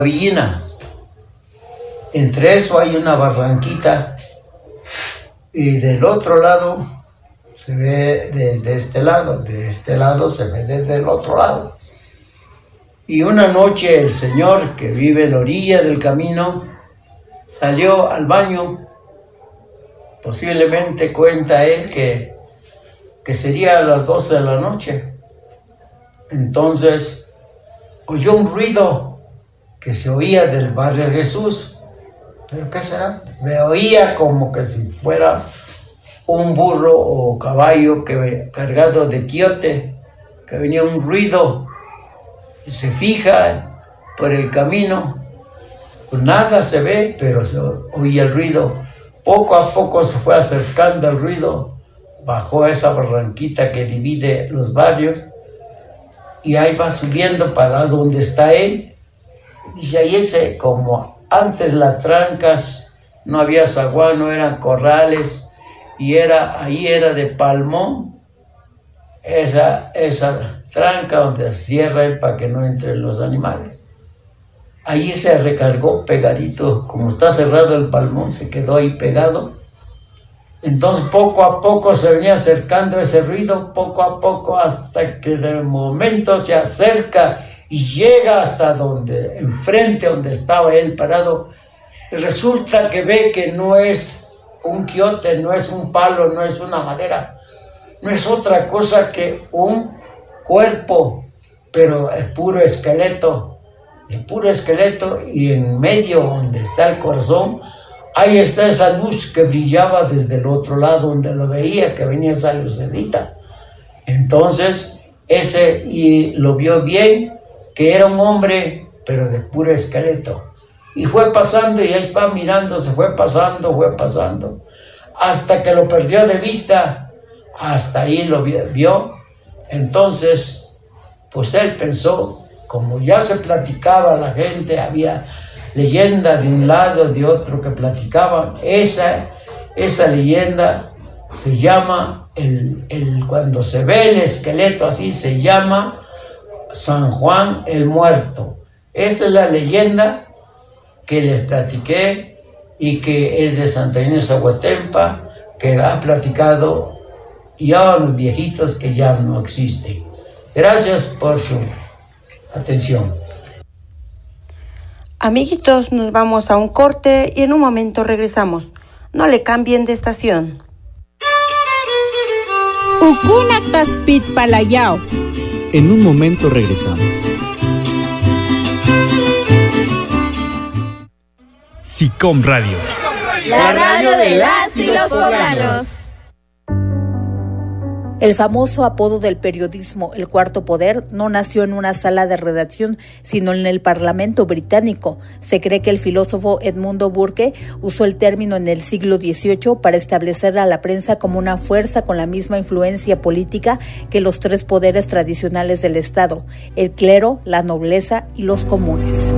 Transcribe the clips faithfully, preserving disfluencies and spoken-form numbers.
Villina. Entre eso hay una barranquita y del otro lado se ve desde este lado, de este lado se ve desde el otro lado. Y una noche el señor que vive en la orilla del camino salió al baño, posiblemente cuenta él que, que sería a las doce de la noche. Entonces oyó un ruido que se oía del barrio de Jesús. ¿Pero qué será? Me oía como que si fuera un burro o caballo que, cargado de quiote, que venía un ruido. Y se fija por el camino, pues nada se ve, pero se oía el ruido. Poco a poco se fue acercando el ruido, bajó esa barranquita que divide los barrios, y ahí va subiendo para donde está él. Dice, ahí ese, como antes las trancas, no había zaguán, no eran corrales, y era, ahí era de palmón, esa, esa tranca donde cierra él para que no entren los animales. Allí se recargó pegadito, como está cerrado el palmón, se quedó ahí pegado. Entonces poco a poco se venía acercando ese ruido, poco a poco, hasta que de momento se acerca y llega hasta donde, enfrente donde estaba él parado. Y resulta que ve que no es un quiote, no es un palo, no es una madera, no es otra cosa que un cuerpo, pero es puro esqueleto, de puro esqueleto, y en medio donde está el corazón, ahí está esa luz que brillaba desde el otro lado donde lo veía, que venía esa lucecita. Entonces, ese y lo vio bien, que era un hombre, pero de puro esqueleto. Y fue pasando, y ahí va mirando, se fue pasando, fue pasando, hasta que lo perdió de vista, hasta ahí lo vio. Entonces, pues él pensó, como ya se platicaba la gente, había leyenda de un lado, de otro que platicaban, esa, esa leyenda se llama, el, el, cuando se ve el esqueleto así, se llama San Juan el Muerto. Esa es la leyenda que les platiqué y que es de Santa Inés Aguatempa, que ha platicado ya a los viejitos que ya no existen. Gracias por su atención. Amiguitos, nos vamos a un corte y en un momento regresamos. No le cambien de estación. Ukunaktas Pitpalayao. En un momento regresamos. SICOM Radio. La radio de las y los poblanos. El famoso apodo del periodismo, el cuarto poder, no nació en una sala de redacción, sino en el Parlamento británico. Se cree que el filósofo Edmundo Burke usó el término en el siglo dieciocho para establecer a la prensa como una fuerza con la misma influencia política que los tres poderes tradicionales del Estado: el clero, la nobleza y los comunes.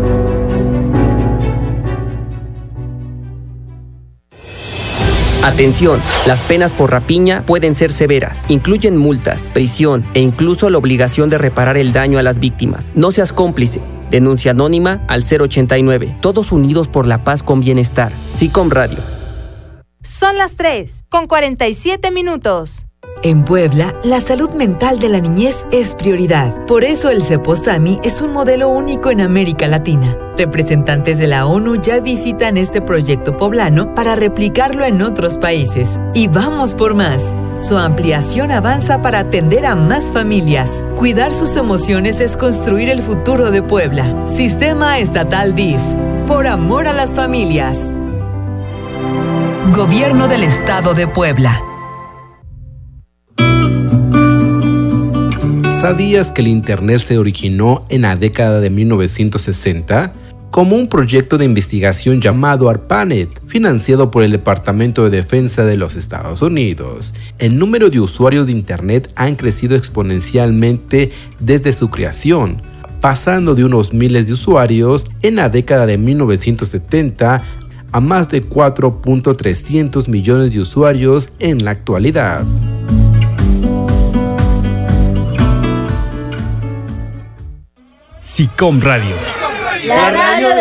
Atención, las penas por rapiña pueden ser severas. Incluyen multas, prisión e incluso la obligación de reparar el daño a las víctimas. No seas cómplice. Denuncia anónima al cero ochenta y nueve. Todos unidos por la paz con bienestar. SICOM Radio. Son las tres, con cuarenta y siete minutos. En Puebla, la salud mental de la niñez es prioridad. Por eso el CEPOSAMI es un modelo único en América Latina. Representantes de la ONU ya visitan este proyecto poblano para replicarlo en otros países. Y vamos por más. Su ampliación avanza para atender a más familias. Cuidar sus emociones es construir el futuro de Puebla. Sistema Estatal D I F. Por amor a las familias. Gobierno del Estado de Puebla. ¿Sabías que el Internet se originó en la década de mil novecientos sesenta? Como un proyecto de investigación llamado ARPANET, financiado por el Departamento de Defensa de los Estados Unidos. El número de usuarios de Internet han crecido exponencialmente desde su creación, pasando de unos miles de usuarios en la década de mil novecientos setenta a más de cuatro punto trescientos millones de usuarios en la actualidad. SICOM Radio. La radio de